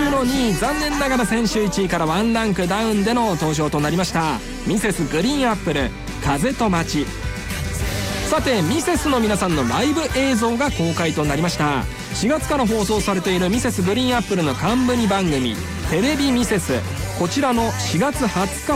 週の2位、残念ながら先週1位からワンランクダウンでの登場となりました。ミセスグリーンアップル、風と街。さてミセスの皆さんのライブ映像が公開となりました。4月から放送されているミセスグリーンアップルの冠番組テレビミセス、こちらの4月20日